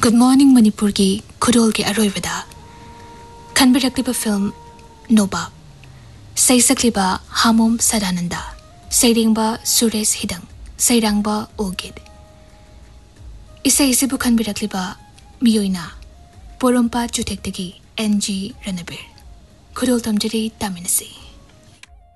Good morning Manipur की खुदोल के अरोइबदा खनबिरक्लिबा film नोबाब सैसक्लिबा हामोम Sadananda सैरेंबा Suresh हिदंग सैरांबा ओगिद इसे खनबिरक्लिबा मियोइना पोरम्पा चुथेक्तगी एनजी रणबीर खुदोल तमजरी तामिनसी।